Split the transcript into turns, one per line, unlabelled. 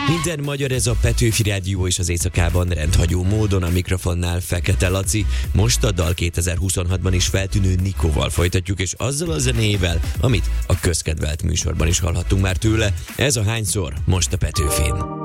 Minden magyar, ez a Petőfi Rádió, és az éjszakában rendhagyó módon a mikrofonnál Fekete Laci. Most a dal 2026-ban is feltűnő Nikóval folytatjuk, és azzal a zenével, amit a közkedvelt műsorban is hallhattunk már tőle. Ez a Hányszor most a Petőfin.